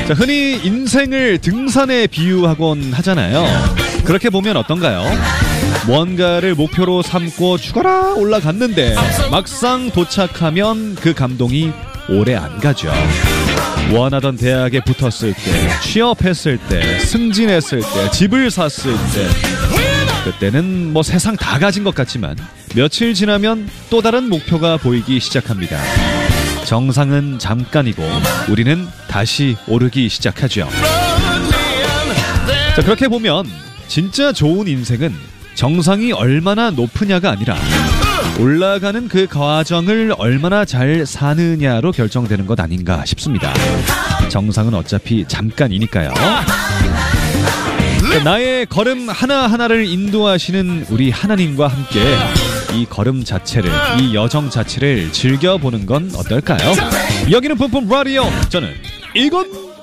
자, 흔히 인생을 등산에 비유하곤 하잖아요. 그렇게 보면 어떤가요? 뭔가를 목표로 삼고 죽어라 올라갔는데 막상 도착하면 그 감동이 오래 안 가죠. 원하던 대학에 붙었을 때, 취업했을 때, 승진했을 때, 집을 샀을 때, 그때는 뭐 세상 다 가진 것 같지만 며칠 지나면 또 다른 목표가 보이기 시작합니다. 정상은 잠깐이고 우리는 다시 오르기 시작하죠. 자, 그렇게 보면 진짜 좋은 인생은 정상이 얼마나 높으냐가 아니라 올라가는 그 과정을 얼마나 잘 사느냐로 결정되는 것 아닌가 싶습니다. 정상은 어차피 잠깐이니까요. 나의 걸음 하나하나를 인도하시는 우리 하나님과 함께 이 걸음 자체를, 이 여정 자체를 즐겨보는 건 어떨까요? 여기는 뿜뿜 라디오, 저는 이건